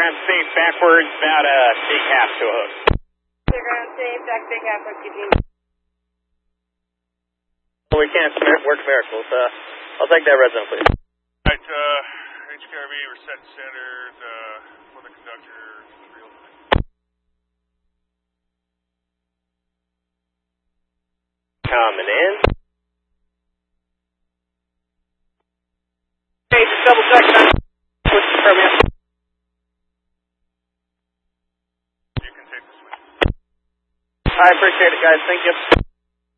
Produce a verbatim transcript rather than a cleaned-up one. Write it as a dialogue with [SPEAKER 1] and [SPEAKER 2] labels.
[SPEAKER 1] ground safe backwards, about a big half to a hook.
[SPEAKER 2] Clear ground safe, Jack big half, hook Eugene.
[SPEAKER 1] Well, we can't work miracles. Uh, I'll take that red zone, please.
[SPEAKER 3] Alright, uh, H K R B, we're set centered uh, for the conductor. Real
[SPEAKER 1] Coming in.
[SPEAKER 2] Okay, just double check that. Switch from you.
[SPEAKER 3] You can take the switch.
[SPEAKER 1] I appreciate it, guys. Thank you.